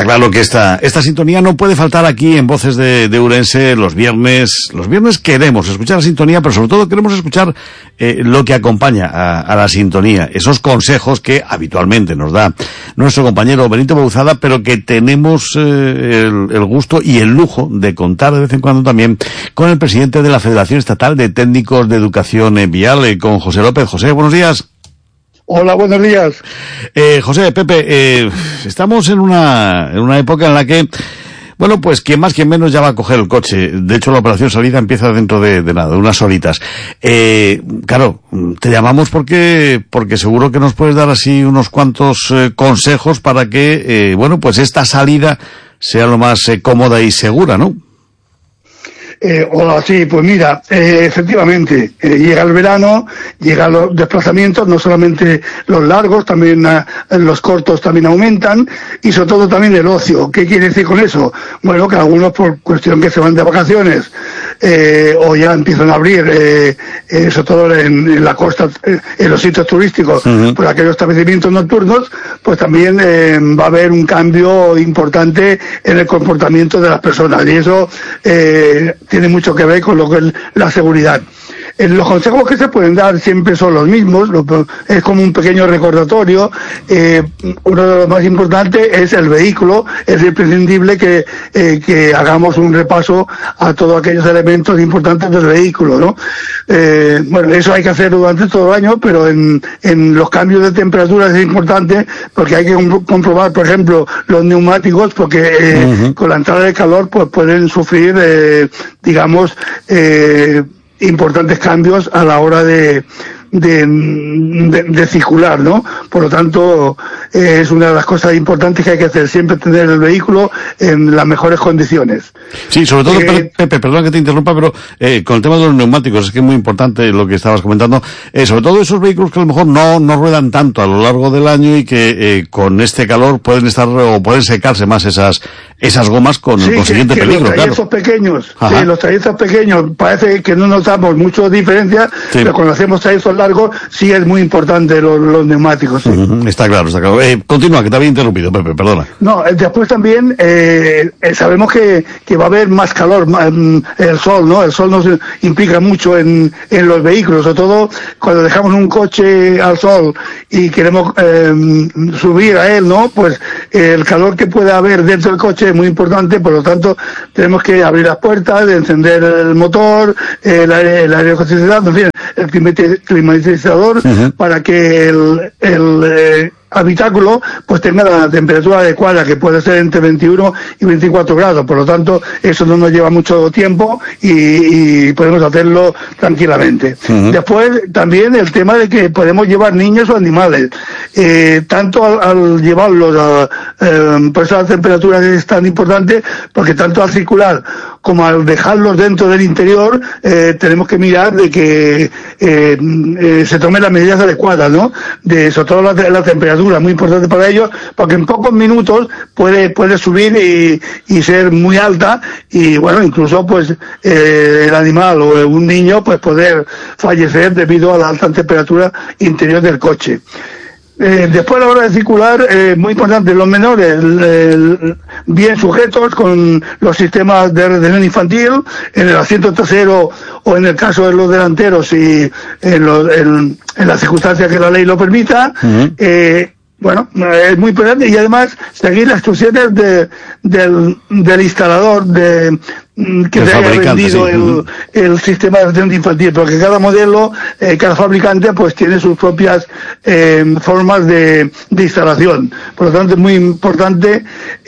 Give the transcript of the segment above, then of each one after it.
claro que esta sintonía no puede faltar aquí en Voces de Ourense los viernes. Los viernes queremos escuchar la sintonía, pero sobre todo queremos escuchar lo que acompaña a la sintonía, esos consejos que habitualmente nos da nuestro compañero Benito Bouzada, pero que tenemos el gusto y el lujo de contar de vez en cuando también con el presidente de la Federación Estatal de Técnicos de Educación Vial, con José López. José, buenos días. Hola, buenos días. José, Pepe, estamos en una época en la que, bueno, pues quien más, quien menos ya va a coger el coche. De hecho, la operación salida empieza dentro de nada, unas horitas. Claro, te llamamos porque seguro que nos puedes dar así unos cuantos consejos para que, bueno, pues esta salida sea lo más cómoda y segura, ¿no? Hola, sí, pues mira, efectivamente, llega el verano, llegan los desplazamientos, no solamente los largos, también los cortos también aumentan, y sobre todo también el ocio. ¿Qué quiere decir con eso? Bueno, que algunos por cuestión que se van de vacaciones, o ya empiezan a abrir, sobre todo en la costa, en los sitios turísticos, por aquellos establecimientos nocturnos, pues también va a haber un cambio importante en el comportamiento de las personas, y eso tiene mucho que ver con lo que es la seguridad. Los consejos que se pueden dar siempre son los mismos, es como un pequeño recordatorio. Uno de los más importantes es el vehículo. Es imprescindible que hagamos un repaso a todos aquellos elementos importantes del vehículo, ¿no? Bueno, eso hay que hacerlo durante todo el año, pero en los cambios de temperatura es importante porque hay que comprobar, por ejemplo, los neumáticos, porque con la entrada de calor pues pueden sufrir, digamos, importantes cambios a la hora de circular, ¿no? Por lo tanto, es una de las cosas importantes que hay que hacer, siempre tener el vehículo en las mejores condiciones. Sí, sobre todo, Pepe, perdón que te interrumpa, pero con el tema de los neumáticos, es que es muy importante lo que estabas comentando, sobre todo esos vehículos que a lo mejor no ruedan tanto a lo largo del año y que con este calor pueden estar o pueden secarse más esas gomas con el consiguiente peligro, claro. Los trayectos pequeños parece que no notamos mucha diferencia, pero cuando hacemos trayectos largos sí es muy importante los neumáticos. Sí. Está claro. Continúa, que te había interrumpido, Pepe, perdona. No, después también sabemos que va a haber más calor, el sol, ¿no? El sol nos implica mucho en los vehículos, sobre todo cuando dejamos un coche al sol y queremos subir a él, ¿no? Pues el calor que puede haber dentro del coche es muy importante, por lo tanto tenemos que abrir las puertas, encender el motor, el aire acondicionado, en fin, el climatizador, para que el habitáculo pues tenga la temperatura adecuada, que puede ser entre 21 y 24 grados. Por lo tanto, eso no nos lleva mucho tiempo y podemos hacerlo tranquilamente. Después, también el tema de que podemos llevar niños o animales. Tanto al llevarlos por esa temperatura es tan importante, porque tanto al circular como al dejarlos dentro del interior, tenemos que mirar de que se tomen las medidas adecuadas, ¿no? Sobre todo la temperatura, muy importante para ellos, porque en pocos minutos puede subir y ser muy alta, y bueno, incluso pues el animal o un niño pues poder fallecer debido a la alta temperatura interior del coche. Después, a la hora de circular, muy importante, los menores bien sujetos con los sistemas de retención infantil en el asiento trasero, o en el caso de los delanteros y en las circunstancias que la ley lo permita. Bueno, es muy importante, y además seguir las instrucciones del instalador que te haya vendido el sistema de retención infantil, porque cada modelo, cada fabricante pues tiene sus propias formas de instalación. Por lo tanto, es muy importante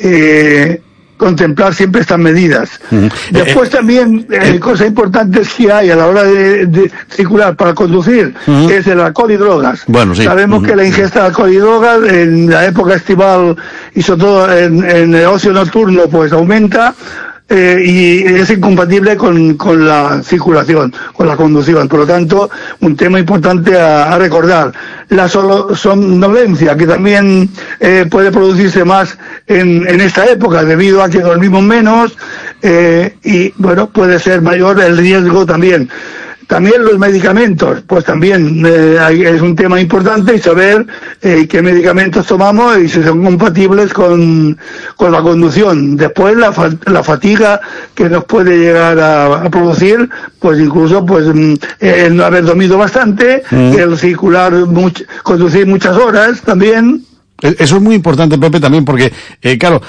contemplar siempre estas medidas. Después también, cosas importantes que hay a la hora de circular para conducir, es el alcohol y drogas. Bueno, sí. Sabemos que la ingesta de alcohol y drogas en la época estival y sobre todo en el ocio nocturno pues aumenta, y es incompatible con la circulación, con la conducción. Por lo tanto, un tema importante a recordar. La somnolencia, que también puede producirse más en esta época, debido a que dormimos menos, y bueno, puede ser mayor el riesgo también. También los medicamentos, pues también es un tema importante, y saber qué medicamentos tomamos y si son compatibles con la conducción. Después la fatiga que nos puede llegar a producir, pues incluso pues el no haber dormido bastante, el circular, conducir muchas horas también. Eso es muy importante, Pepe, también porque, claro,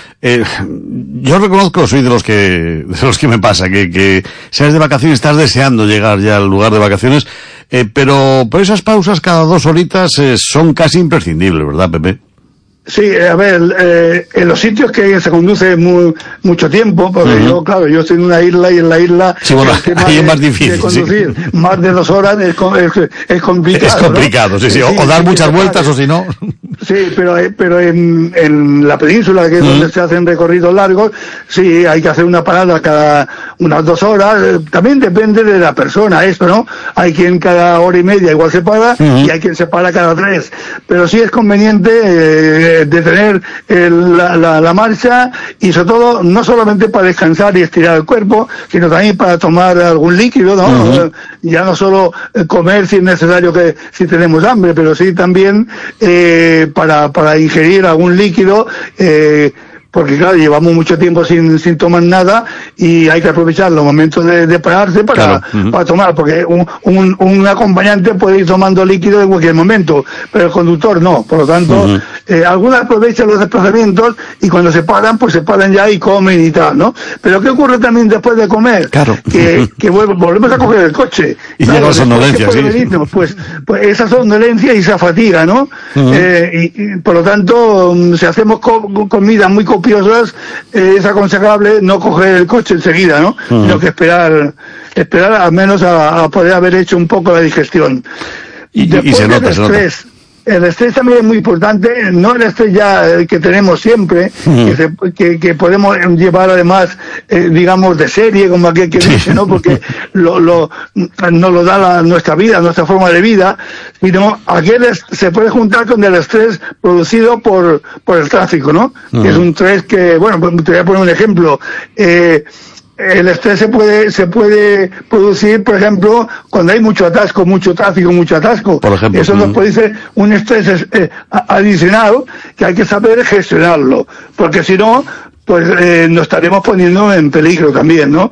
yo reconozco, soy de los que me pasa, que seas de vacaciones, estás deseando llegar ya al lugar de vacaciones, pero esas pausas cada 2 horitas son casi imprescindibles, ¿verdad, Pepe? Sí, a ver, en los sitios que se conduce mucho tiempo, porque yo estoy en una isla, y en la isla sí, bueno, ahí es más difícil, de conducir más de 2 horas es complicado. Es complicado, ¿no? Sí, o dar muchas vueltas, o si no. Sí, pero en la península, que es donde se hacen recorridos largos, sí, hay que hacer una parada cada unas 2 horas. También depende de la persona esto, ¿no? Hay quien cada hora y media igual se para, y hay quien se para cada 3. Pero sí es conveniente detener la marcha, y sobre todo, no solamente para descansar y estirar el cuerpo, sino también para tomar algún líquido, ¿no? Ya no solo comer si es necesario, que si tenemos hambre, pero sí también para ingerir algún líquido, porque claro, llevamos mucho tiempo sin tomar nada, y hay que aprovechar los momentos de pararse para tomar, porque un acompañante puede ir tomando líquido en cualquier momento, pero el conductor no. Por lo tanto, algunos aprovechan los desplazamientos, y cuando se paran, pues se paran ya y comen y tal, ¿no? Pero ¿qué ocurre también después de comer? Claro. Que volvemos a coger el coche. Y llega la somnolencia, sí. Pues esa somnolencia y esa fatiga, ¿no? Y por lo tanto, si hacemos comida muy copiosas, es aconsejable no coger el coche enseguida, ¿no? Sino que esperar al menos a poder haber hecho un poco la digestión. Y se nota, El estrés también es muy importante, no el estrés ya que tenemos siempre, que podemos llevar además, digamos, de serie, como aquel que dice, ¿no? Porque nos lo da nuestra vida, nuestra forma de vida, sino aquel se puede juntar con el estrés producido por el tráfico, ¿no? Que es un estrés que, bueno, te voy a poner un ejemplo. El estrés se puede producir, por ejemplo, cuando hay mucho atasco, mucho tráfico, mucho atasco. Por ejemplo, eso nos puede ser un estrés adicional, que hay que saber gestionarlo, porque si no, pues nos estaremos poniendo en peligro también, ¿no?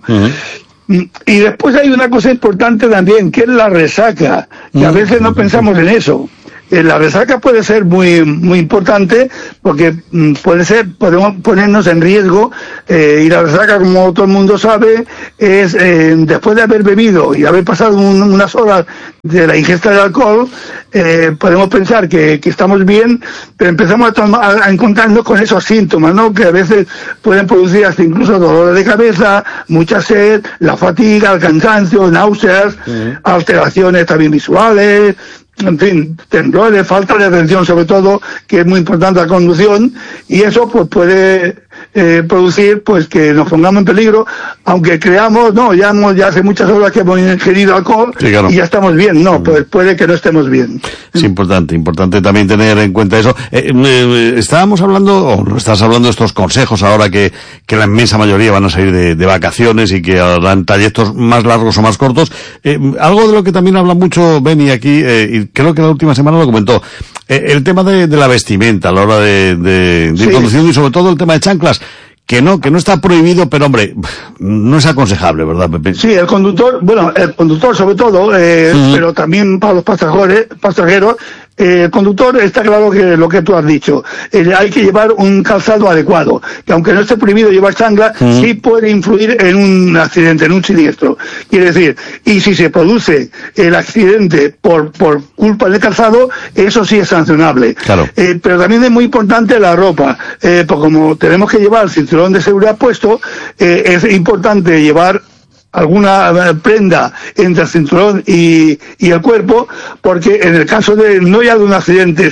Y después hay una cosa importante también, que es la resaca, que a veces no pensamos en eso. La resaca puede ser muy muy importante, porque podemos ponernos en riesgo, y la resaca, como todo el mundo sabe, es después de haber bebido y haber pasado unas horas de la ingesta de alcohol, podemos pensar que estamos bien, pero empezamos a encontrarnos con esos síntomas, ¿no? Que a veces pueden producir hasta incluso dolores de cabeza, mucha sed, la fatiga, el cansancio, náuseas, alteraciones también visuales, en fin, temblores, falta de atención sobre todo, que es muy importante la conducción, y eso pues puede producir pues que nos pongamos en peligro, aunque creamos, no, ya hace muchas horas que hemos ingerido alcohol, sí, claro, y ya estamos bien, no, pues puede que no estemos bien. Es importante también tener en cuenta eso. Estábamos hablando, o no estás hablando de estos consejos ahora que la inmensa mayoría van a salir de vacaciones y que harán trayectos más largos o más cortos. Algo de lo que también habla mucho Beni aquí, y creo que la última semana lo comentó, el tema de la vestimenta a la hora de ir conduciendo, y sobre todo el tema de chanclas, que no está prohibido, pero hombre, no es aconsejable, ¿verdad, Pepe? Sí, el conductor sobre todo, pero también para los pasajeros, el conductor, está claro que lo que tú has dicho, hay que llevar un calzado adecuado, que aunque no esté prohibido llevar chancla, sí puede influir en un accidente, en un siniestro. Quiere decir, y si se produce el accidente por culpa del calzado, eso sí es sancionable. Claro. Pero también es muy importante la ropa, porque como tenemos que llevar el cinturón de seguridad puesto, es importante llevar alguna prenda entre el cinturón y el cuerpo, porque en el caso no ya de un accidente, sino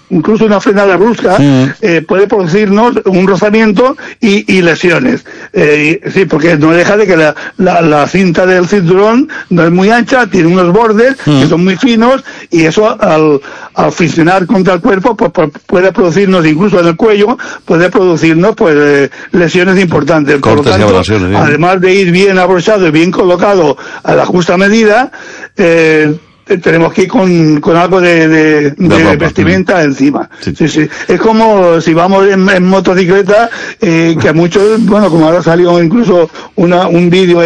incluso una frenada brusca, puede producirnos un rozamiento y lesiones. Sí, porque no deja de que la cinta del cinturón no es muy ancha, tiene unos bordes que son muy finos, y eso al friccionar contra el cuerpo pues puede producirnos, incluso en el cuello, puede producirnos pues lesiones importantes. Por lo tanto, además de ir bien abrochado y bien colocado a la justa medida, tenemos que ir con algo de vestimenta encima. Sí. Es como si vamos en motocicleta, que a muchos, bueno, como ahora salió incluso un vídeo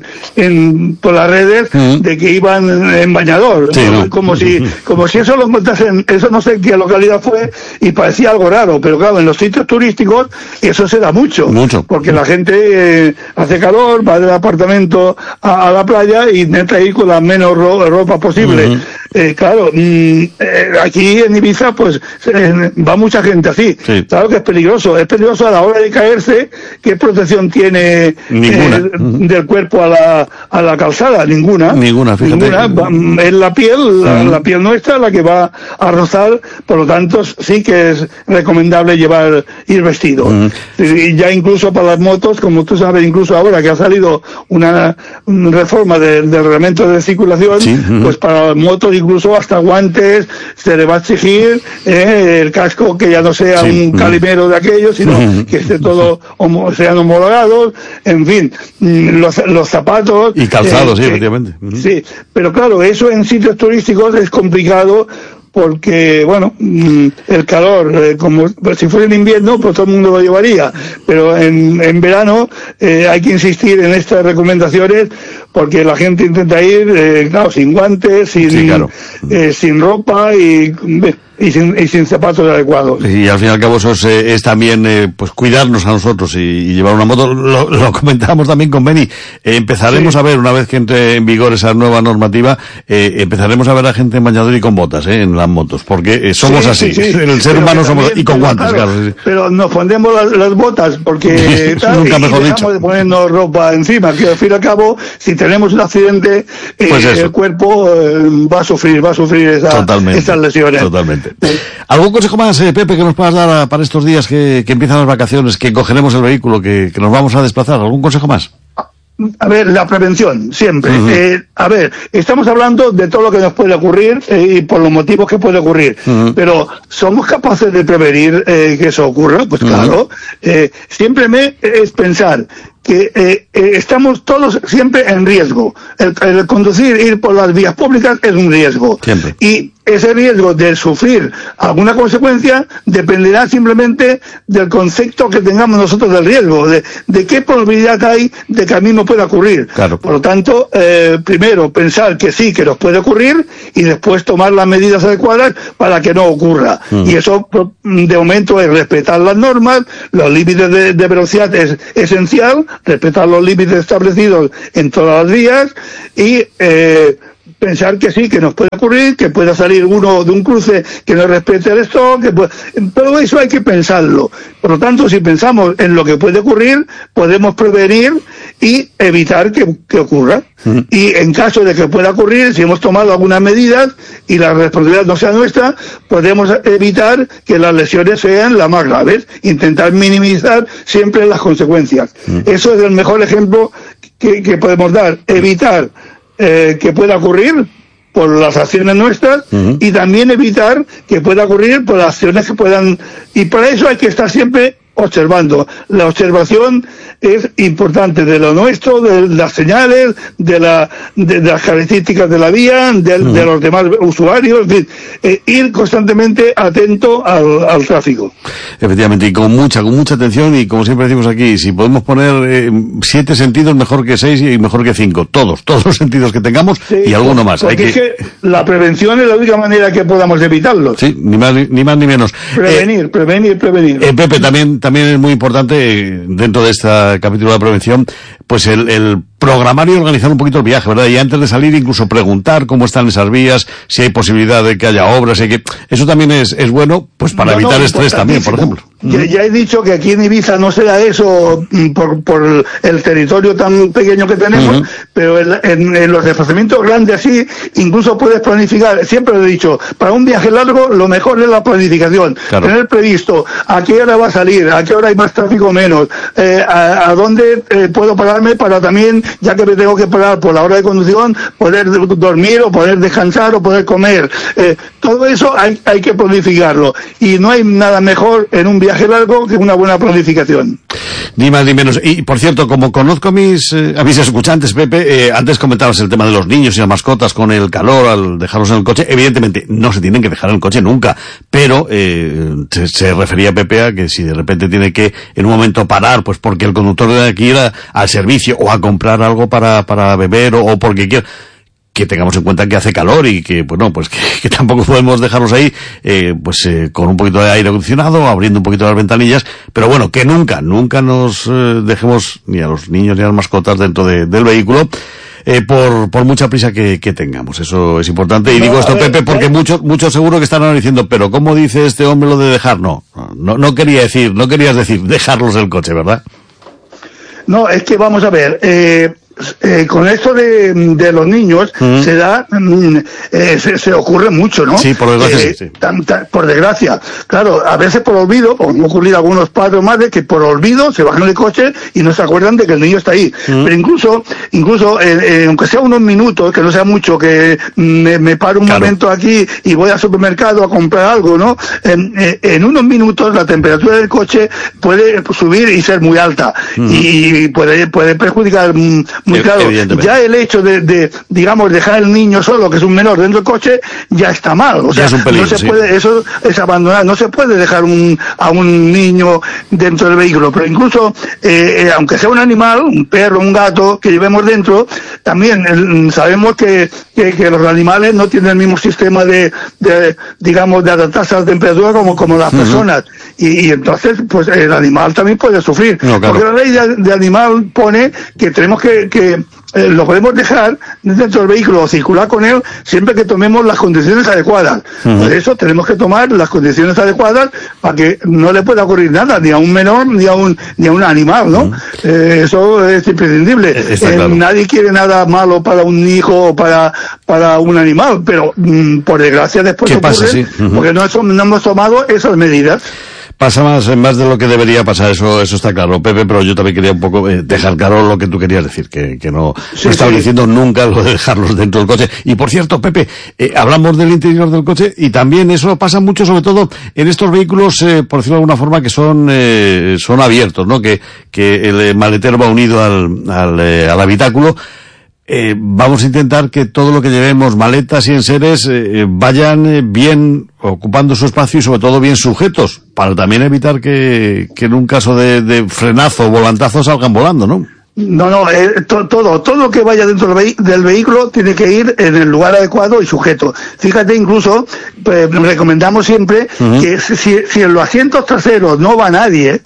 por las redes de que iban en bañador, como si eso lo montasen, eso no sé en qué localidad fue, y parecía algo raro, pero claro, en los sitios turísticos eso se da mucho. Porque la gente hace calor, va del apartamento a la playa y intenta ir con la menos ropa posible. Claro, aquí en Ibiza pues va mucha gente así. Claro que es peligroso a la hora de caerse. ¿Qué protección tiene del cuerpo a la calzada? Ninguna, fíjate. Es la piel, la piel nuestra la que va a rozar. Por lo tanto sí que es recomendable ir vestido. Y ya incluso para las motos, como tú sabes, incluso ahora que ha salido una reforma del reglamento de circulación, pues para las motos incluso hasta guantes se le va a exigir, el casco que ya no sea un calimero de aquellos, sino que esté todo sean homologados, en fin, los zapatos y calzados, efectivamente. Sí, pero claro, eso en sitios turísticos es complicado, porque, bueno, el calor, como si fuera en invierno, pues todo el mundo lo llevaría, pero en verano hay que insistir en estas recomendaciones, porque la gente intenta ir, claro, sin guantes, sin ropa y sin zapatos adecuados. Y al fin y al cabo eso es también pues cuidarnos a nosotros y llevar una moto. Lo comentábamos también con Beni. Empezaremos a ver, una vez que entre en vigor esa nueva normativa, empezaremos a ver a gente en bañador y con botas en las motos, porque somos así. El ser humano somos, y con guantes, claro. Pero nos ponemos las botas porque nunca mejor dejamos dicho de ponernos ropa encima, que al fin y al cabo, si tenemos un accidente, pues el cuerpo va a sufrir esas lesiones. Totalmente. ¿Algún consejo más, Pepe, que nos puedas dar para estos días que empiezan las vacaciones, que cogeremos el vehículo, que nos vamos a desplazar? ¿Algún consejo más? A ver, la prevención, siempre. A ver, estamos hablando de todo lo que nos puede ocurrir y por los motivos que puede ocurrir. Pero, ¿somos capaces de prevenir que eso ocurra? Pues claro. Siempre es pensar que estamos todos siempre en riesgo. El conducir, ir por las vías públicas es un riesgo. Siempre. Y ese riesgo de sufrir alguna consecuencia dependerá simplemente del concepto que tengamos nosotros del riesgo, de qué probabilidad hay de que a mí me pueda ocurrir. Claro. Por lo tanto, primero pensar que sí, que nos puede ocurrir, y después tomar las medidas adecuadas para que no ocurra. Y eso, de momento, es respetar las normas, los límites de velocidad es esencial, respetar los límites establecidos en todas las vías, y pensar que sí, que nos puede ocurrir, que pueda salir uno de un cruce que no respete el stop, todo eso hay que pensarlo. Por lo tanto, si pensamos en lo que puede ocurrir, podemos prevenir y evitar que ocurra. Y en caso de que pueda ocurrir, si hemos tomado algunas medidas y la responsabilidad no sea nuestra, podemos evitar que las lesiones sean las más graves, intentar minimizar siempre las consecuencias. Eso es el mejor ejemplo que podemos dar, evitar que pueda ocurrir por las acciones nuestras y también evitar que pueda ocurrir por las acciones que puedan, y para eso hay que estar siempre observando. La observación es importante de lo nuestro, de las señales, de las características de la vía, de los demás usuarios, en fin, ir constantemente atento al tráfico. Efectivamente, y con mucha atención, y como siempre decimos aquí, si podemos poner 7 sentidos, mejor que 6 y mejor que 5, todos los sentidos que tengamos, y alguno más. Porque es que la prevención es la única manera que podamos evitarlo. Sí, ni más ni menos. Prevenir. Pepe, también es muy importante, dentro de este capítulo de prevención, pues el programar y organizar un poquito el viaje, ¿verdad? Y antes de salir incluso preguntar cómo están esas vías, si hay posibilidad de que haya obras, eso también es bueno, pues para evitar estrés también, por ejemplo. Ya he dicho que aquí en Ibiza no será eso por el territorio tan pequeño que tenemos, pero en los desplazamientos grandes así, incluso puedes planificar. Siempre lo he dicho, para un viaje largo lo mejor es la planificación. Claro. Tener previsto a qué hora va a salir, a qué hora hay más tráfico o menos, a dónde puedo pararme para también, ya que me tengo que parar por la hora de conducción, poder dormir o poder descansar o poder comer. Todo eso hay que planificarlo. Y no hay nada mejor en un viaje largo que una buena planificación. Ni más ni menos. Y, por cierto, como conozco a mis escuchantes, Pepe, antes comentabas el tema de los niños y las mascotas con el calor al dejarlos en el coche. Evidentemente, no se tienen que dejar en el coche nunca, pero se refería Pepe a que si de repente tiene que en un momento parar, pues porque el conductor tiene que ir al servicio o a comprar algo para beber o porque quiera, que tengamos en cuenta que hace calor y que, bueno, pues que tampoco podemos dejarlos ahí, con un poquito de aire acondicionado, abriendo un poquito las ventanillas, pero bueno, que nunca nos dejemos ni a los niños ni a las mascotas dentro del vehículo, por mucha prisa que tengamos. Eso es importante. Y digo esto, Pepe, porque muchos seguro que estarán diciendo, pero ¿cómo dice este hombre lo de dejar? No querías decir dejarlos del coche, ¿verdad? No, es que vamos a ver, con esto de los niños se ocurre mucho, ¿no? Sí, por desgracia, sí. Por desgracia. Claro, a veces por olvido, o me ha ocurrido a algunos padres o madres que por olvido se bajan del coche y no se acuerdan de que el niño está ahí. Pero incluso aunque sea unos minutos, que no sea mucho, que me paro un momento aquí y voy al supermercado a comprar algo, ¿no? En unos minutos la temperatura del coche puede subir y ser muy alta y puede perjudicar muy claro. Ya el hecho de digamos, dejar al niño solo, que es un menor, dentro del coche, ya está mal. O sea, no se puede, eso es abandonar, no se puede dejar a un niño dentro del vehículo. Pero incluso, aunque sea un animal, un perro, un gato, que llevemos dentro, también sabemos que los animales no tienen el mismo sistema de adaptarse a la temperatura como las personas. Y entonces, pues el animal también puede sufrir. No, claro. Porque la ley de animal pone que tenemos que lo podemos dejar dentro del vehículo o circular con él siempre que tomemos las condiciones adecuadas. Por eso tenemos que tomar las condiciones adecuadas para que no le pueda ocurrir nada, ni a un menor, ni a un animal, ¿no? Eso es imprescindible. Claro. Nadie quiere nada malo para un hijo o para un animal, pero por desgracia después ocurre, porque no hemos tomado esas medidas. Pasa más de lo que debería pasar, eso está claro, Pepe, pero yo también quería un poco dejar claro lo que tú querías decir, que no estaba diciendo nunca lo de dejarlos dentro del coche. Y por cierto, Pepe, hablamos del interior del coche y también eso pasa mucho, sobre todo en estos vehículos, por decirlo de alguna forma, que son abiertos, ¿no? Que el maletero va unido al habitáculo. Vamos a intentar que todo lo que llevemos, maletas y enseres, vayan bien ocupando su espacio y sobre todo bien sujetos, para también evitar que en un caso de frenazo o volantazo salgan volando, ¿no? No, todo lo que vaya dentro del vehículo tiene que ir en el lugar adecuado y sujeto. Fíjate, incluso, recomendamos siempre que si en los asientos traseros no va nadie,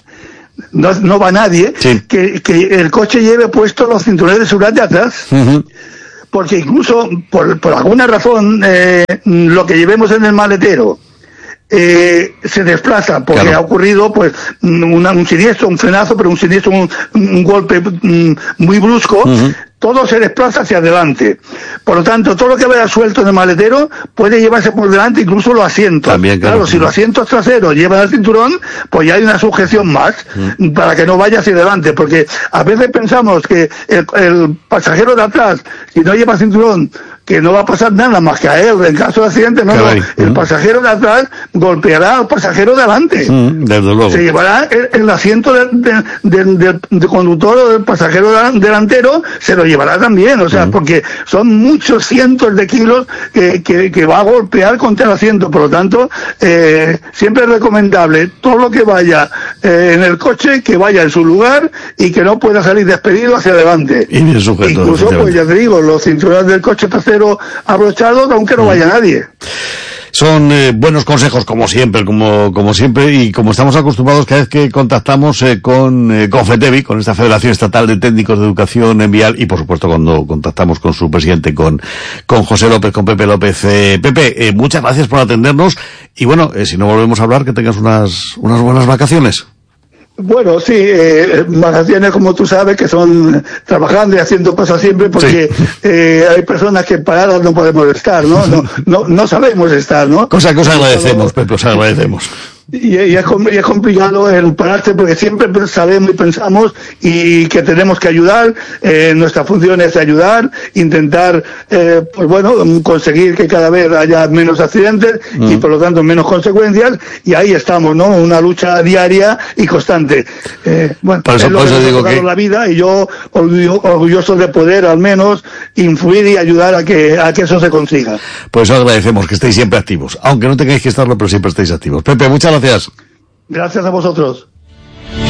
que el coche lleve puestos los cinturones de seguridad de atrás. Porque incluso, por alguna razón, lo que llevemos en el maletero se desplaza, porque ha ocurrido pues un siniestro, un frenazo, pero un siniestro, un golpe muy brusco. Todo se desplaza hacia adelante. Por lo tanto, todo lo que vaya suelto en el maletero puede llevarse por delante, incluso los asientos. También, claro, si los asientos traseros llevan el cinturón, pues ya hay una sujeción más para que no vaya hacia adelante. Porque a veces pensamos que el pasajero de atrás, si no lleva cinturón, que no va a pasar nada más que a él en caso de accidente. No, el pasajero de atrás golpeará al pasajero de adelante. Desde luego. Se llevará el asiento del conductor o del pasajero delantero, se lo llevará también, o sea, porque son muchos cientos de kilos que va a golpear contra el asiento. Por lo tanto, siempre es recomendable todo lo que vaya en el coche, que vaya en su lugar y que no pueda salir despedido hacia adelante. Y bien sujeto. Incluso, pues ya te digo, los cinturones del coche trasero abrochados, aunque no vaya nadie. Son buenos consejos, como siempre, y como estamos acostumbrados cada vez que contactamos con FETEVI, con esta Federación Estatal de Técnicos de Educación Vial, y por supuesto cuando contactamos con su presidente, con José López, con Pepe López. Pepe, muchas gracias por atendernos, y bueno, si no volvemos a hablar, que tengas unas buenas vacaciones. Bueno, sí, vacaciones, como tú sabes, que son trabajando y haciendo cosas siempre, porque sí. Hay personas que paradas no podemos estar, ¿no? No sabemos estar, ¿no? Cosa que os agradecemos, Pepe, os agradecemos. Y es complicado el pararse, porque siempre sabemos y pensamos y que tenemos que ayudar. Nuestra función es ayudar, intentar, pues bueno, conseguir que cada vez haya menos accidentes y por lo tanto menos consecuencias, y ahí estamos, ¿no? Una lucha diaria y constante. Bueno, por eso digo que la vida, y yo orgulloso de poder al menos influir y ayudar a que eso se consiga. Pues os agradecemos que estéis siempre activos, aunque no tengáis que estarlo, pero siempre estéis activos. Pepe, muchas gracias. Gracias a vosotros.